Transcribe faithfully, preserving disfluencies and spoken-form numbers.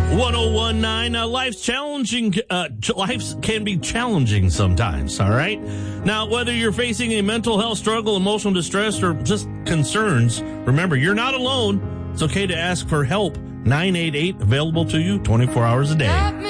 ten nineteen, uh, life's challenging, uh, life can be challenging sometimes, all right? Now, whether you're facing a mental health struggle, emotional distress, or just concerns, remember, you're not alone. It's okay to ask for help. nine eight eight, available to you twenty-four hours a day.